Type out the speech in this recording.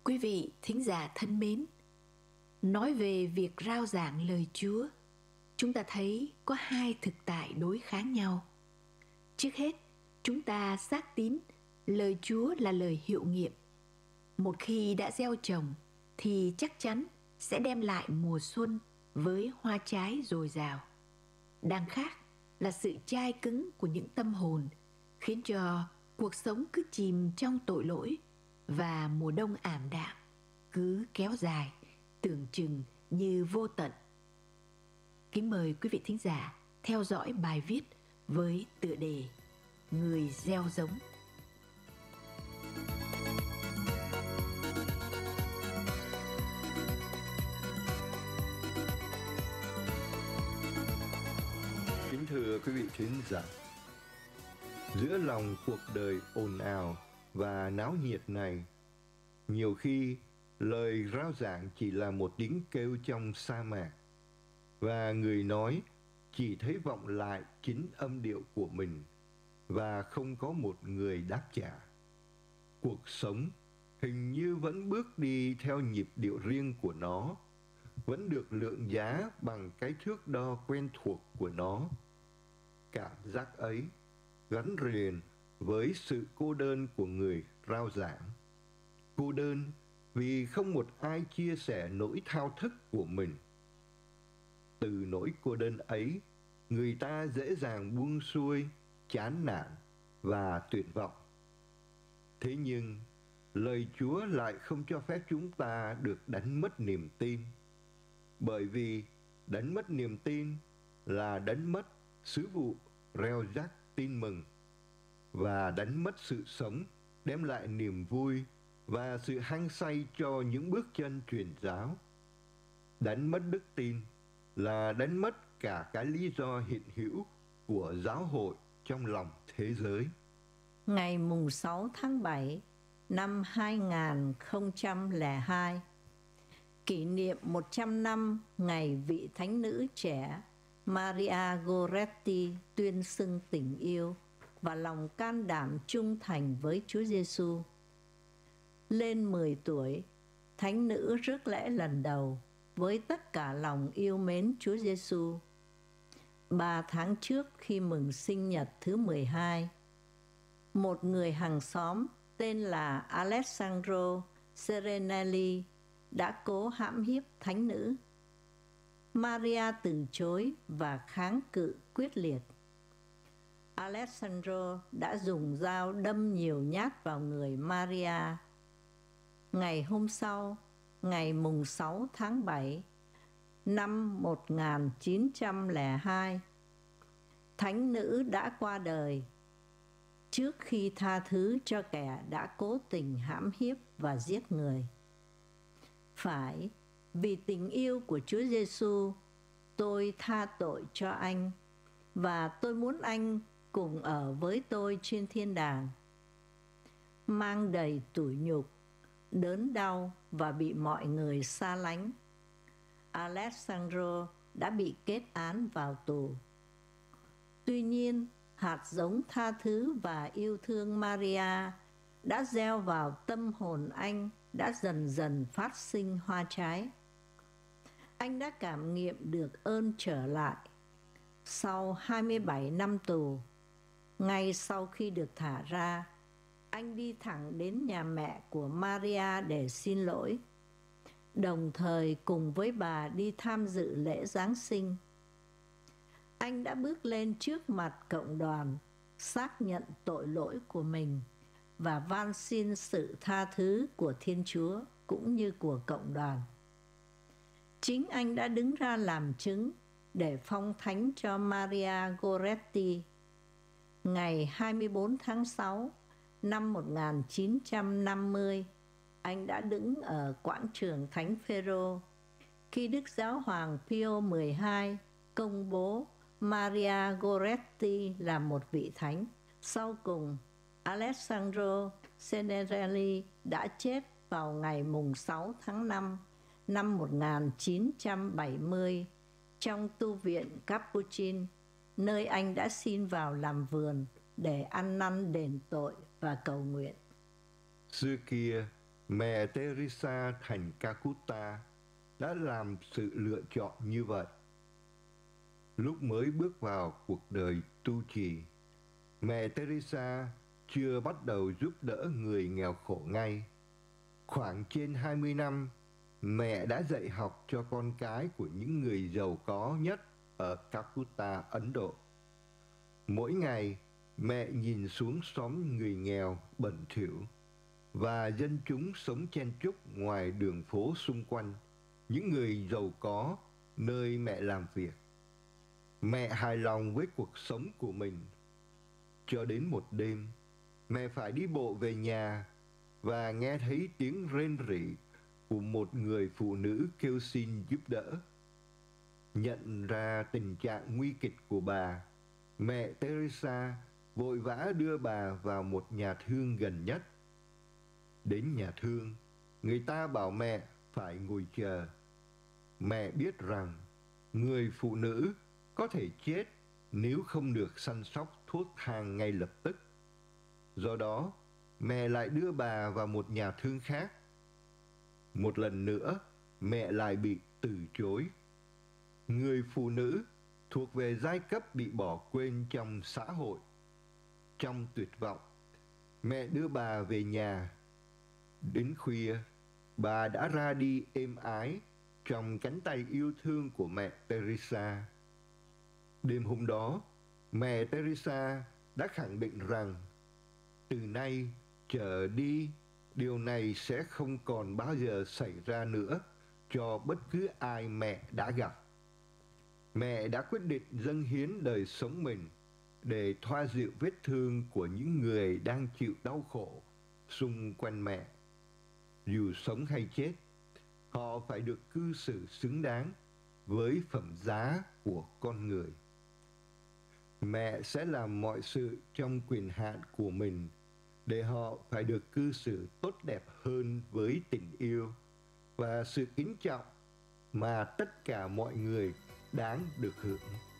Quý vị thính giả thân mến, nói về việc rao giảng lời Chúa, chúng ta thấy có hai thực tại đối kháng nhau. Trước hết, chúng ta xác tín lời Chúa là lời hiệu nghiệm. Một khi đã gieo trồng thì chắc chắn sẽ đem lại mùa xuân với hoa trái dồi dào. Đằng khác là sự chai cứng của những tâm hồn khiến cho cuộc sống cứ chìm trong tội lỗi và mùa đông ảm đạm cứ kéo dài, tưởng chừng như vô tận. Kính mời quý vị thính giả theo dõi bài viết với tựa đề Người gieo giống. Kính thưa quý vị thính giả, giữa lòng cuộc đời ồn ào và náo nhiệt này, nhiều khi lời rao giảng chỉ là một tiếng kêu trong sa mạc, và người nói chỉ thấy vọng lại chính âm điệu của mình và không có một người đáp trả. Cuộc sống hình như vẫn bước đi theo nhịp điệu riêng của nó, vẫn được lượng giá bằng cái thước đo quen thuộc của nó. Cảm giác ấy gắn liền với sự cô đơn của người rao giảng. Cô đơn vì không một ai chia sẻ nỗi thao thức của mình. Từ nỗi cô đơn ấy, người ta dễ dàng buông xuôi, chán nản và tuyệt vọng. Thế nhưng, lời Chúa lại không cho phép chúng ta được đánh mất niềm tin. Bởi vì đánh mất niềm tin là đánh mất sứ vụ reo rắc tin mừng, và đánh mất sự sống đem lại niềm vui và sự hăng say cho những bước chân truyền giáo. Đánh mất đức tin là đánh mất cả cái lý do hiện hữu của giáo hội trong lòng thế giới. Ngày mùng 6 tháng 7 năm 2002, kỷ niệm 100 năm ngày vị thánh nữ trẻ Maria Goretti tuyên xưng tình yêu và lòng can đảm trung thành với Chúa Giêsu. Lên 10 tuổi, thánh nữ rước lễ lần đầu với tất cả lòng yêu mến Chúa Giêsu. 3 tháng trước khi mừng sinh nhật thứ 12, một người hàng xóm tên là Alessandro Serenelli đã cố hãm hiếp thánh nữ. Maria từ chối và kháng cự quyết liệt. Alessandro đã dùng dao đâm nhiều nhát vào người Maria. Ngày hôm sau, ngày mùng 6 tháng 7 năm 1902, thánh nữ đã qua đời trước khi tha thứ cho kẻ đã cố tình hãm hiếp và giết người. Phải, vì tình yêu của Chúa Giêsu, tôi tha tội cho anh, và tôi muốn anh cùng ở với tôi trên thiên đàng. Mang đầy tủi nhục, đớn đau và bị mọi người xa lánh, Alessandro đã bị kết án vào tù. Tuy nhiên, hạt giống tha thứ và yêu thương Maria đã gieo vào tâm hồn anh đã dần dần phát sinh hoa trái. Anh đã cảm nghiệm được ơn trở lại. Sau 27 năm tù, ngay sau khi được thả ra, anh đi thẳng đến nhà mẹ của Maria để xin lỗi, đồng thời cùng với bà đi tham dự lễ Giáng sinh. Anh đã bước lên trước mặt cộng đoàn, xác nhận tội lỗi của mình và van xin sự tha thứ của Thiên Chúa cũng như của cộng đoàn. Chính anh đã đứng ra làm chứng để phong thánh cho Maria Goretti. Ngày 24 tháng 6 năm 1950, anh đã đứng ở quảng trường Thánh Phêrô khi Đức Giáo hoàng Pio 12 công bố Maria Goretti là một vị thánh. Sau cùng, Alessandro Serenelli đã chết vào ngày mùng 6 tháng 5 năm 1970 trong tu viện Capuchin, nơi anh đã xin vào làm vườn để ăn năn đền tội và cầu nguyện. Xưa kia, Mẹ Teresa thành Calcutta đã làm sự lựa chọn như vậy. Lúc mới bước vào cuộc đời tu trì, mẹ Teresa chưa bắt đầu giúp đỡ người nghèo khổ ngay. Khoảng trên 20 năm, mẹ đã dạy học cho con cái của những người giàu có nhất ở Calcutta, Ấn Độ. Mỗi ngày, mẹ nhìn xuống xóm người nghèo bẩn thỉu và dân chúng sống chen chúc ngoài đường phố xung quanh những người giàu có nơi mẹ làm việc. Mẹ hài lòng với cuộc sống của mình. Cho đến một đêm, mẹ phải đi bộ về nhà và nghe thấy tiếng rên rỉ của một người phụ nữ kêu xin giúp đỡ. Nhận ra tình trạng nguy kịch của bà, mẹ Teresa vội vã đưa bà vào một nhà thương gần nhất. Đến nhà thương, người ta bảo mẹ phải ngồi chờ. Mẹ biết rằng người phụ nữ có thể chết nếu không được săn sóc thuốc thang ngay lập tức. Do đó, mẹ lại đưa bà vào một nhà thương khác. Một lần nữa, mẹ lại bị từ chối. Người phụ nữ thuộc về giai cấp bị bỏ quên trong xã hội. Trong tuyệt vọng, mẹ đưa bà về nhà. Đến khuya, bà đã ra đi êm ái trong cánh tay yêu thương của mẹ Teresa. Đêm hôm đó, mẹ Teresa đã khẳng định rằng từ nay trở đi, điều này sẽ không còn bao giờ xảy ra nữa cho bất cứ ai mẹ đã gặp. Mẹ đã quyết định dâng hiến đời sống mình để thoa dịu vết thương của những người đang chịu đau khổ xung quanh mẹ. Dù sống hay chết, họ phải được cư xử xứng đáng với phẩm giá của con người. Mẹ sẽ làm mọi sự trong quyền hạn của mình để họ phải được cư xử tốt đẹp hơn với tình yêu và sự kính trọng mà tất cả mọi người đáng được hưởng.